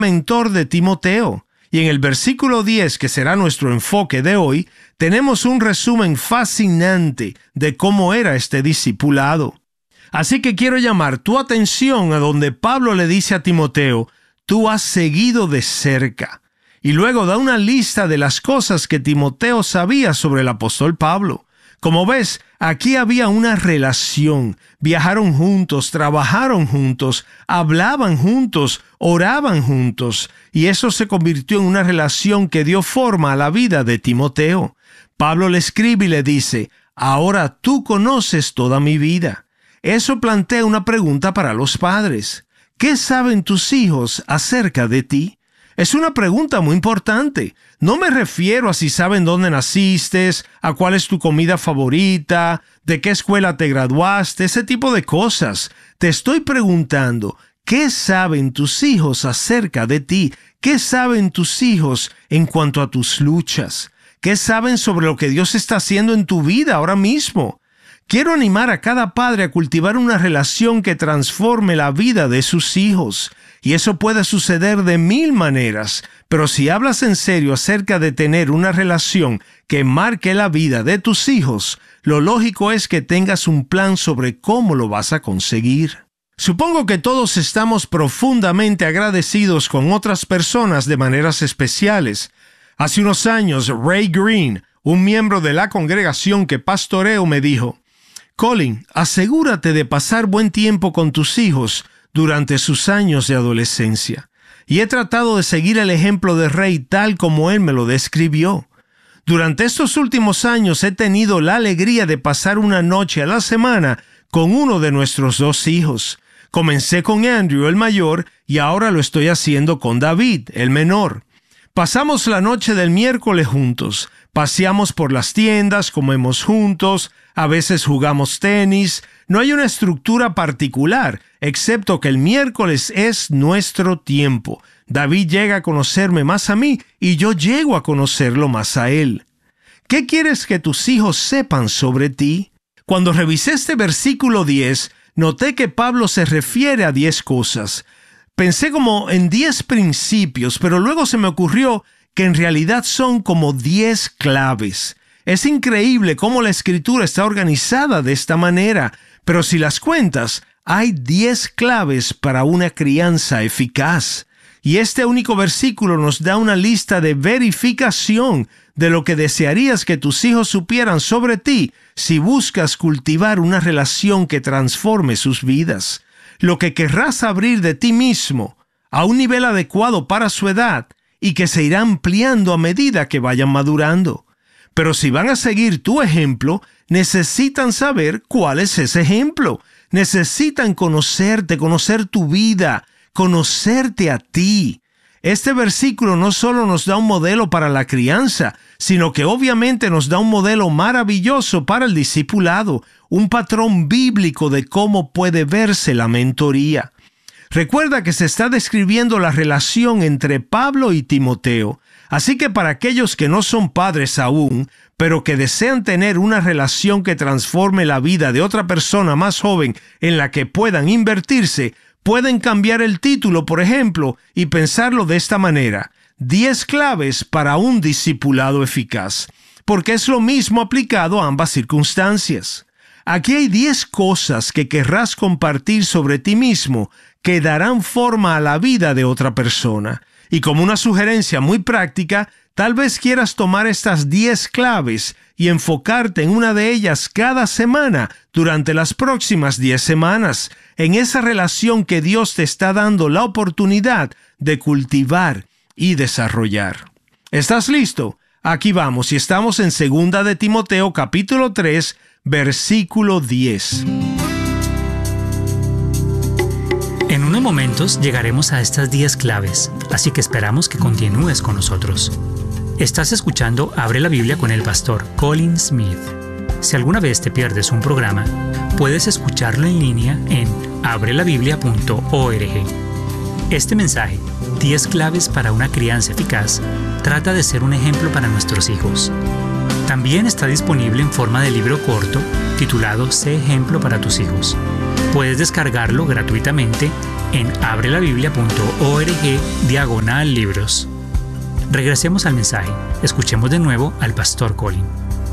mentor de Timoteo. Y en el versículo 10, que será nuestro enfoque de hoy, tenemos un resumen fascinante de cómo era este discipulado. Así que quiero llamar tu atención a donde Pablo le dice a Timoteo, tú has seguido de cerca. Y luego da una lista de las cosas que Timoteo sabía sobre el apóstol Pablo. Como ves, aquí había una relación. Viajaron juntos, trabajaron juntos, hablaban juntos, oraban juntos. Y eso se convirtió en una relación que dio forma a la vida de Timoteo. Pablo le escribe y le dice, ahora tú conoces toda mi vida. Eso plantea una pregunta para los padres. ¿Qué saben tus hijos acerca de ti? Es una pregunta muy importante. No me refiero a si saben dónde naciste, a cuál es tu comida favorita, de qué escuela te graduaste, ese tipo de cosas. Te estoy preguntando, ¿qué saben tus hijos acerca de ti? ¿Qué saben tus hijos en cuanto a tus luchas? ¿Qué saben sobre lo que Dios está haciendo en tu vida ahora mismo? Quiero animar a cada padre a cultivar una relación que transforme la vida de sus hijos. Y eso puede suceder de 1000 maneras, pero si hablas en serio acerca de tener una relación que marque la vida de tus hijos, lo lógico es que tengas un plan sobre cómo lo vas a conseguir. Supongo que todos estamos profundamente agradecidos con otras personas de maneras especiales. Hace unos años, Ray Green, un miembro de la congregación que pastoreo, me dijo, Colin, asegúrate de pasar buen tiempo con tus hijos durante sus años de adolescencia. Y he tratado de seguir el ejemplo de Ray tal como él me lo describió. Durante estos últimos años he tenido la alegría de pasar una noche a la semana con uno de nuestros 2 hijos. Comencé con Andrew, el mayor, y ahora lo estoy haciendo con David, el menor. Pasamos la noche del miércoles juntos. Paseamos por las tiendas, comemos juntos, a veces jugamos tenis. No hay una estructura particular, excepto que el miércoles es nuestro tiempo. David llega a conocerme más a mí y yo llego a conocerlo más a él. ¿Qué quieres que tus hijos sepan sobre ti? Cuando revisé este versículo 10, noté que Pablo se refiere a 10 cosas. Pensé como en 10 principios, pero luego se me ocurrió que en realidad son como 10 claves. Es increíble cómo la Escritura está organizada de esta manera, pero si las cuentas, hay 10 claves para una crianza eficaz. Y este único versículo nos da una lista de verificación de lo que desearías que tus hijos supieran sobre ti si buscas cultivar una relación que transforme sus vidas. Lo que querrás abrir de ti mismo a un nivel adecuado para su edad y que se irá ampliando a medida que vayan madurando. Pero si van a seguir tu ejemplo, necesitan saber cuál es ese ejemplo. Necesitan conocerte, conocer tu vida, conocerte a ti. Este versículo no solo nos da un modelo para la crianza, sino que obviamente nos da un modelo maravilloso para el discipulado, un patrón bíblico de cómo puede verse la mentoría. Recuerda que se está describiendo la relación entre Pablo y Timoteo, así que para aquellos que no son padres aún, pero que desean tener una relación que transforme la vida de otra persona más joven en la que puedan invertirse, pueden cambiar el título, por ejemplo, y pensarlo de esta manera: 10 claves para un discipulado eficaz, porque es lo mismo aplicado a ambas circunstancias. Aquí hay 10 cosas que querrás compartir sobre ti mismo que darán forma a la vida de otra persona. Y como una sugerencia muy práctica, tal vez quieras tomar estas 10 claves y enfocarte en una de ellas cada semana durante las próximas 10 semanas, en esa relación que Dios te está dando la oportunidad de cultivar y desarrollar. ¿Estás listo? Aquí vamos y estamos en 2 de Timoteo capítulo 3, versículo 10. En unos momentos llegaremos a estas 10 claves, así que esperamos que continúes con nosotros. Estás escuchando Abre la Biblia con el pastor Colin Smith. Si alguna vez te pierdes un programa, puedes escucharlo en línea en abrelabiblia.org. Este mensaje, 10 claves para una crianza eficaz, trata de ser un ejemplo para nuestros hijos. También está disponible en forma de libro corto titulado Sé ejemplo para tus hijos. Puedes descargarlo gratuitamente en abrelabiblia.org/libros. Regresemos al mensaje. Escuchemos de nuevo al pastor Colin.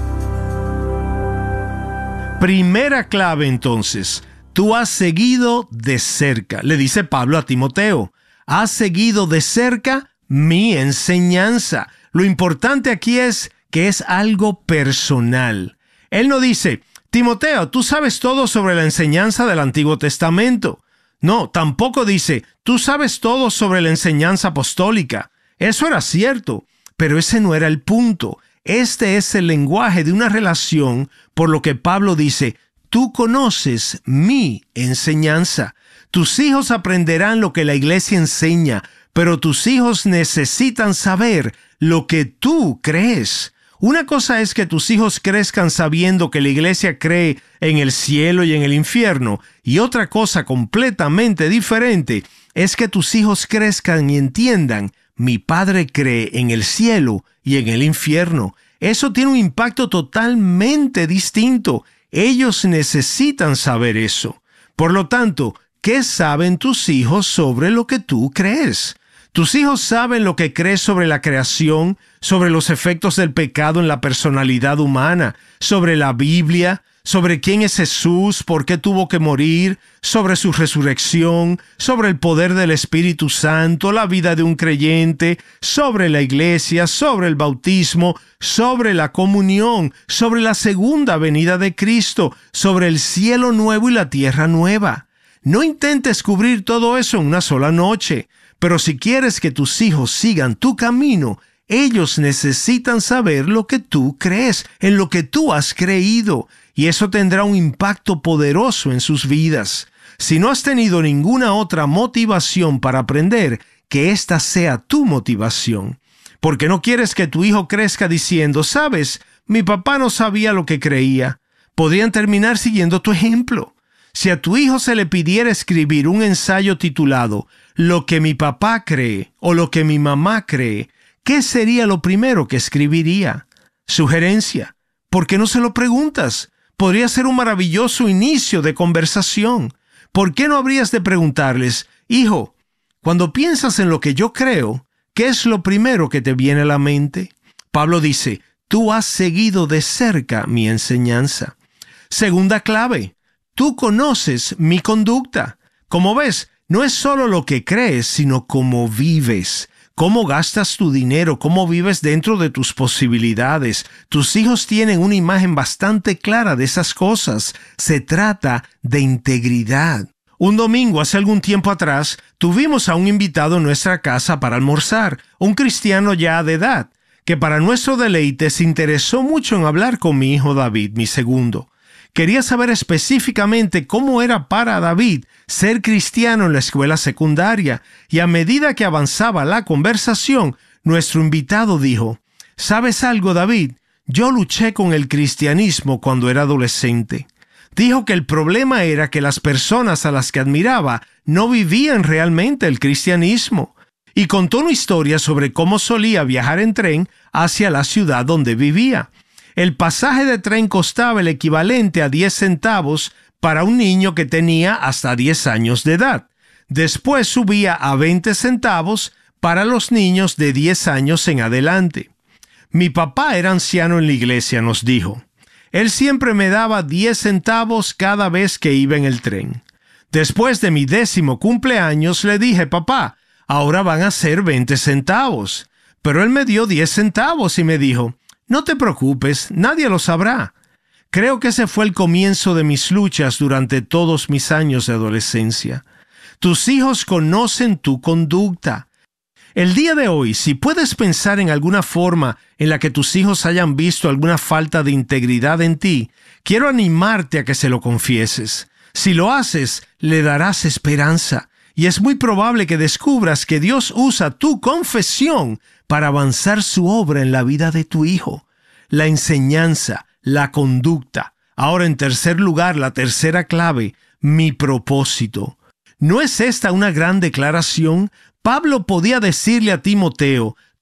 Primera clave entonces. Tú has seguido de cerca, le dice Pablo a Timoteo. Has seguido de cerca mi enseñanza. Lo importante aquí es que es algo personal. Él no dice, Timoteo, tú sabes todo sobre la enseñanza del Antiguo Testamento. No, tampoco dice, tú sabes todo sobre la enseñanza apostólica. Eso era cierto, pero ese no era el punto. Este es el lenguaje de una relación, por lo que Pablo dice, tú conoces mi enseñanza. Tus hijos aprenderán lo que la iglesia enseña, pero tus hijos necesitan saber lo que tú crees. Una cosa es que tus hijos crezcan sabiendo que la iglesia cree en el cielo y en el infierno, y otra cosa completamente diferente es que tus hijos crezcan y entiendan, mi padre cree en el cielo y en el infierno. Eso tiene un impacto totalmente distinto. Ellos necesitan saber eso. Por lo tanto, ¿qué saben tus hijos sobre lo que tú crees? Tus hijos saben lo que crees sobre la creación, sobre los efectos del pecado en la personalidad humana, sobre la Biblia, sobre quién es Jesús, por qué tuvo que morir, sobre su resurrección, sobre el poder del Espíritu Santo, la vida de un creyente, sobre la iglesia, sobre el bautismo, sobre la comunión, sobre la segunda venida de Cristo, sobre el cielo nuevo y la tierra nueva. No intentes cubrir todo eso en una sola noche, pero si quieres que tus hijos sigan tu camino, ellos necesitan saber lo que tú crees, en lo que tú has creído, y eso tendrá un impacto poderoso en sus vidas. Si no has tenido ninguna otra motivación para aprender, que esta sea tu motivación. Porque no quieres que tu hijo crezca diciendo, ¿sabes? Mi papá no sabía lo que creía. Podrían terminar siguiendo tu ejemplo. Si a tu hijo se le pidiera escribir un ensayo titulado «Lo que mi papá cree» o «Lo que mi mamá cree», ¿qué sería lo primero que escribiría? Sugerencia. ¿Por qué no se lo preguntas? Podría ser un maravilloso inicio de conversación. ¿Por qué no habrías de preguntarles, hijo, cuando piensas en lo que yo creo, ¿qué es lo primero que te viene a la mente? Pablo dice, tú has seguido de cerca mi enseñanza. Segunda clave. Tú conoces mi conducta. Como ves, no es solo lo que crees, sino cómo vives, cómo gastas tu dinero, cómo vives dentro de tus posibilidades. Tus hijos tienen una imagen bastante clara de esas cosas. Se trata de integridad. Un domingo, hace algún tiempo atrás, tuvimos a un invitado en nuestra casa para almorzar, un cristiano ya de edad, que para nuestro deleite se interesó mucho en hablar con mi hijo David, mi segundo. Quería saber específicamente cómo era para David ser cristiano en la escuela secundaria, y a medida que avanzaba la conversación, nuestro invitado dijo, ¿sabes algo, David? Yo luché con el cristianismo cuando era adolescente. Dijo que el problema era que las personas a las que admiraba no vivían realmente el cristianismo, y contó una historia sobre cómo solía viajar en tren hacia la ciudad donde vivía. El pasaje de tren costaba el equivalente a 10 centavos para un niño que tenía hasta 10 años de edad. Después subía a 20 centavos para los niños de 10 años en adelante. Mi papá era anciano en la iglesia, nos dijo. Él siempre me daba 10 centavos cada vez que iba en el tren. Después de mi 10º cumpleaños le dije, papá, ahora van a ser 20 centavos. Pero él me dio 10 centavos y me dijo, no te preocupes, nadie lo sabrá. Creo que ese fue el comienzo de mis luchas durante todos mis años de adolescencia. Tus hijos conocen tu conducta. El día de hoy, si puedes pensar en alguna forma en la que tus hijos hayan visto alguna falta de integridad en ti, quiero animarte a que se lo confieses. Si lo haces, le darás esperanza. Y es muy probable que descubras que Dios usa tu confesión para avanzar su obra en la vida de tu hijo. La enseñanza, la conducta. Ahora, en tercer lugar, la tercera clave, mi propósito. ¿No es esta una gran declaración? Pablo podía decirle a Timoteo,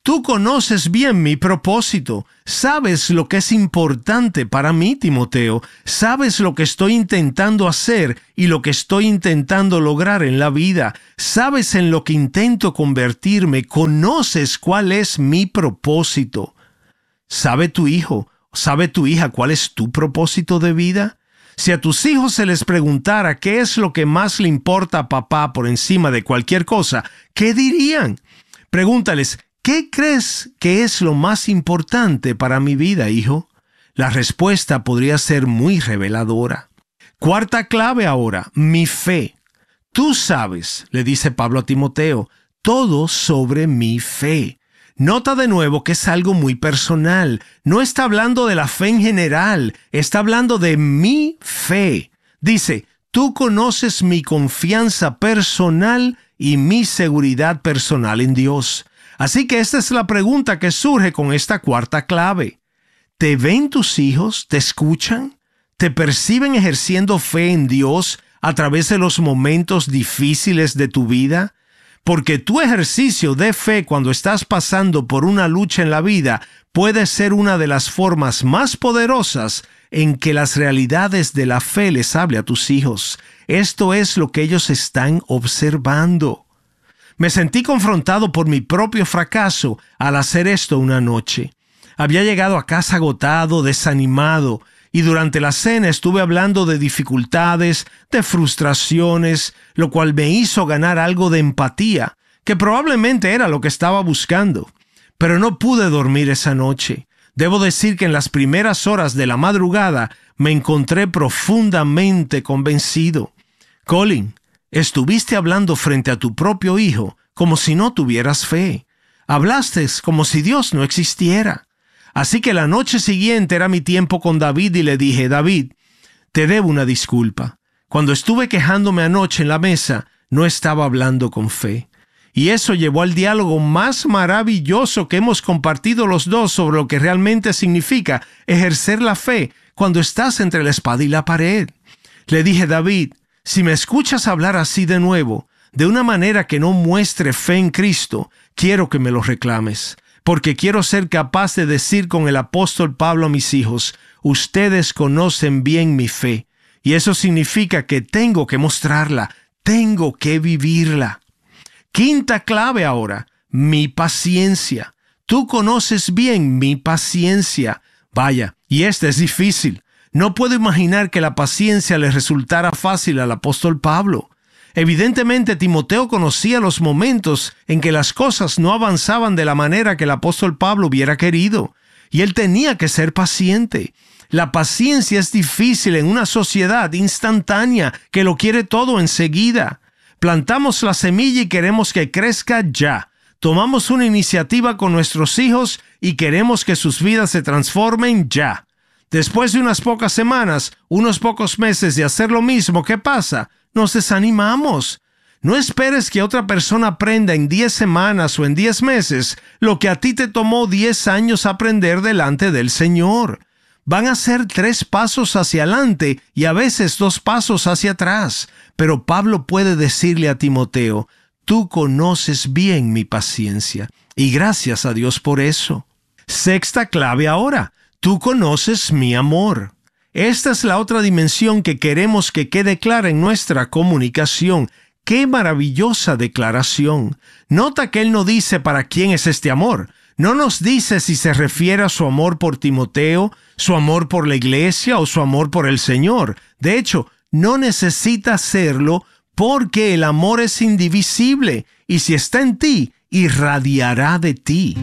Tú conoces bien mi propósito. Sabes lo que es importante para mí, Timoteo. Sabes lo que estoy intentando hacer y lo que estoy intentando lograr en la vida. Sabes en lo que intento convertirme. Conoces cuál es mi propósito. ¿Sabe tu hijo? ¿Sabe tu hija cuál es tu propósito de vida? Si a tus hijos se les preguntara qué es lo que más le importa a papá por encima de cualquier cosa, ¿qué dirían? Pregúntales, ¿qué crees que es lo más importante para mi vida, hijo? La respuesta podría ser muy reveladora. Cuarta clave ahora, mi fe. Tú sabes, le dice Pablo a Timoteo, todo sobre mi fe. Nota de nuevo que es algo muy personal. No está hablando de la fe en general, está hablando de mi fe. Dice, tú conoces mi confianza personal y mi seguridad personal en Dios. Así que esta es la pregunta que surge con esta cuarta clave. ¿Te ven tus hijos? ¿Te escuchan? ¿Te perciben ejerciendo fe en Dios a través de los momentos difíciles de tu vida? Porque tu ejercicio de fe cuando estás pasando por una lucha en la vida puede ser una de las formas más poderosas en que las realidades de la fe les hable a tus hijos. Esto es lo que ellos están observando. Me sentí confrontado por mi propio fracaso al hacer esto una noche. Había llegado a casa agotado, desanimado, y durante la cena estuve hablando de dificultades, de frustraciones, lo cual me hizo ganar algo de empatía, que probablemente era lo que estaba buscando. Pero no pude dormir esa noche. Debo decir que en las primeras horas de la madrugada me encontré profundamente convencido. Colin, estuviste hablando frente a tu propio hijo como si no tuvieras fe. Hablaste como si Dios no existiera. Así que la noche siguiente era mi tiempo con David y le dije, David, te debo una disculpa. Cuando estuve quejándome anoche en la mesa, no estaba hablando con fe. Y eso llevó al diálogo más maravilloso que hemos compartido los dos sobre lo que realmente significa ejercer la fe cuando estás entre la espada y la pared. Le dije, David, si me escuchas hablar así de nuevo, de una manera que no muestre fe en Cristo, quiero que me lo reclames. Porque quiero ser capaz de decir con el apóstol Pablo a mis hijos, ustedes conocen bien mi fe, y eso significa que tengo que mostrarla, tengo que vivirla. Quinta clave ahora, mi paciencia. Tú conoces bien mi paciencia. Vaya, y esta es difícil. No puedo imaginar que la paciencia le resultara fácil al apóstol Pablo. Evidentemente, Timoteo conocía los momentos en que las cosas no avanzaban de la manera que el apóstol Pablo hubiera querido, y él tenía que ser paciente. La paciencia es difícil en una sociedad instantánea que lo quiere todo enseguida. Plantamos la semilla y queremos que crezca ya. Tomamos una iniciativa con nuestros hijos y queremos que sus vidas se transformen ya. Después de unas pocas semanas, unos pocos meses de hacer lo mismo, ¿qué pasa? Nos desanimamos. No esperes que otra persona aprenda en 10 semanas o en 10 meses lo que a ti te tomó 10 años aprender delante del Señor. Van a ser 3 pasos hacia adelante y a veces 2 pasos hacia atrás. Pero Pablo puede decirle a Timoteo, tú conoces bien mi paciencia. Y gracias a Dios por eso. Sexta clave ahora, tú conoces mi amor. Esta es la otra dimensión que queremos que quede clara en nuestra comunicación. ¡Qué maravillosa declaración! Nota que él no dice para quién es este amor. No nos dice si se refiere a su amor por Timoteo, su amor por la iglesia o su amor por el Señor. De hecho, no necesita hacerlo porque el amor es indivisible y si está en ti, irradiará de ti.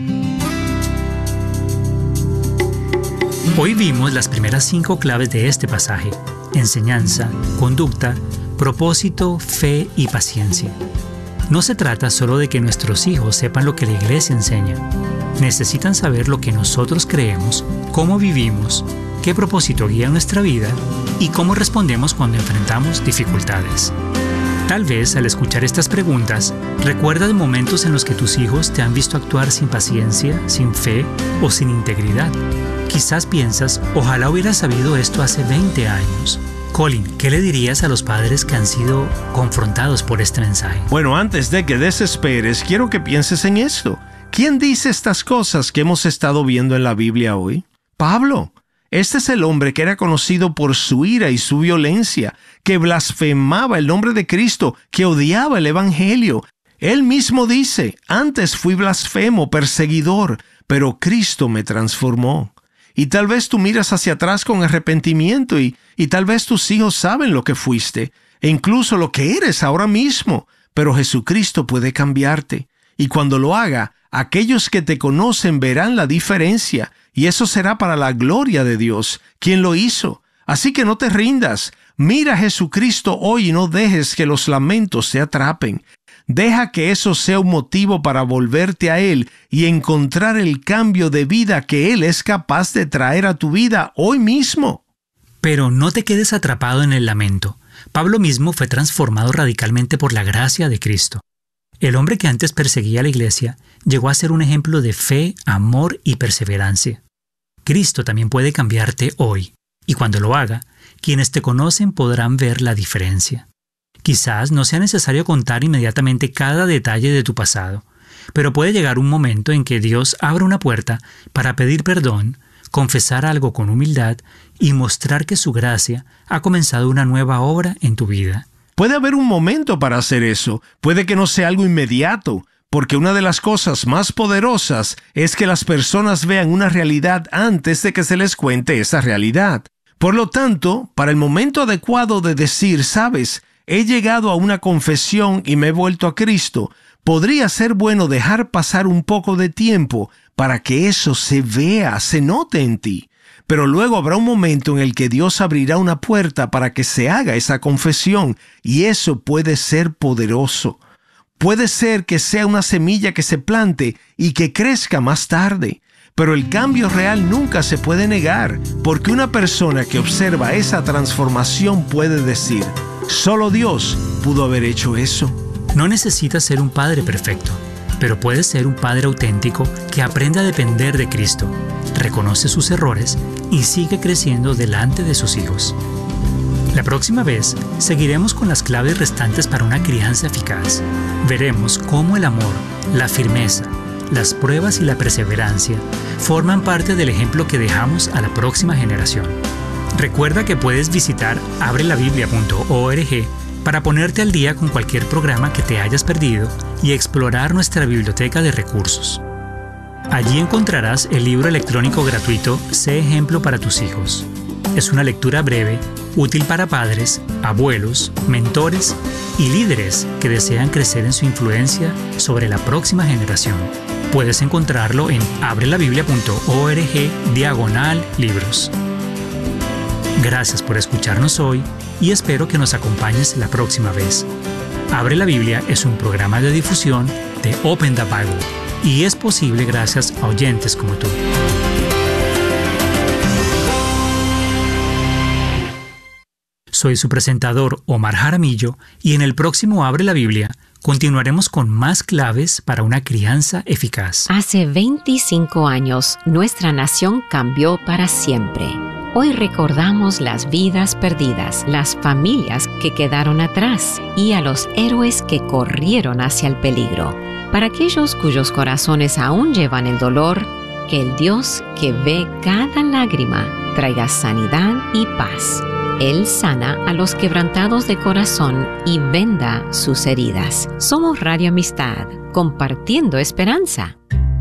Hoy vimos las primeras 5 claves de este pasaje: enseñanza, conducta, propósito, fe y paciencia. No se trata solo de que nuestros hijos sepan lo que la iglesia enseña. Necesitan saber lo que nosotros creemos, cómo vivimos, qué propósito guía nuestra vida y cómo respondemos cuando enfrentamos dificultades. Tal vez al escuchar estas preguntas, recuerdas momentos en los que tus hijos te han visto actuar sin paciencia, sin fe o sin integridad. Quizás piensas, ojalá hubiera sabido esto hace 20 años. Colin, ¿qué le dirías a los padres que han sido confrontados por este mensaje? Bueno, antes de que desesperes, quiero que pienses en esto. ¿Quién dice estas cosas que hemos estado viendo en la Biblia hoy? Pablo. Este es el hombre que era conocido por su ira y su violencia, que blasfemaba el nombre de Cristo, que odiaba el Evangelio. Él mismo dice, antes fui blasfemo, perseguidor, pero Cristo me transformó. Y tal vez tú miras hacia atrás con arrepentimiento y tal vez tus hijos saben lo que fuiste, e incluso lo que eres ahora mismo, pero Jesucristo puede cambiarte. Y cuando lo haga, aquellos que te conocen verán la diferencia, y eso será para la gloria de Dios, quien lo hizo. Así que no te rindas. Mira a Jesucristo hoy y no dejes que los lamentos te atrapen. Deja que eso sea un motivo para volverte a Él y encontrar el cambio de vida que Él es capaz de traer a tu vida hoy mismo. Pero no te quedes atrapado en el lamento. Pablo mismo fue transformado radicalmente por la gracia de Cristo. El hombre que antes perseguía a la iglesia llegó a ser un ejemplo de fe, amor y perseverancia. Cristo también puede cambiarte hoy, y cuando lo haga, quienes te conocen podrán ver la diferencia. Quizás no sea necesario contar inmediatamente cada detalle de tu pasado, pero puede llegar un momento en que Dios abra una puerta para pedir perdón, confesar algo con humildad y mostrar que su gracia ha comenzado una nueva obra en tu vida. Puede haber un momento para hacer eso. Puede que no sea algo inmediato, porque una de las cosas más poderosas es que las personas vean una realidad antes de que se les cuente esa realidad. Por lo tanto, para el momento adecuado de decir, ¿sabes? He llegado a una confesión y me he vuelto a Cristo, podría ser bueno dejar pasar un poco de tiempo para que eso se vea, se note en ti. Pero luego habrá un momento en el que Dios abrirá una puerta para que se haga esa confesión, y eso puede ser poderoso. Puede ser que sea una semilla que se plante y que crezca más tarde. Pero el cambio real nunca se puede negar, porque una persona que observa esa transformación puede decir, solo Dios pudo haber hecho eso. No necesitas ser un padre perfecto, pero puedes ser un padre auténtico que aprende a depender de Cristo, reconoce sus errores y sigue creciendo delante de sus hijos. La próxima vez seguiremos con las claves restantes para una crianza eficaz. Veremos cómo el amor, la firmeza, las pruebas y la perseverancia forman parte del ejemplo que dejamos a la próxima generación. Recuerda que puedes visitar abrelabiblia.org para ponerte al día con cualquier programa que te hayas perdido y explorar nuestra biblioteca de recursos. Allí encontrarás el libro electrónico gratuito Sé Ejemplo para tus hijos. Es una lectura breve, útil para padres, abuelos, mentores y líderes que desean crecer en su influencia sobre la próxima generación. Puedes encontrarlo en abrelabiblia.org/libros. Gracias por escucharnos hoy y espero que nos acompañes la próxima vez. Abre la Biblia es un programa de difusión de Open the Bible y es posible gracias a oyentes como tú. Soy su presentador Omar Jaramillo y en el próximo Abre la Biblia continuaremos con más claves para una crianza eficaz. Hace 25 años, nuestra nación cambió para siempre. Hoy recordamos las vidas perdidas, las familias que quedaron atrás y a los héroes que corrieron hacia el peligro. Para aquellos cuyos corazones aún llevan el dolor, que el Dios que ve cada lágrima traiga sanidad y paz. Él sana a los quebrantados de corazón y venda sus heridas. Somos Radio Amistad, compartiendo esperanza.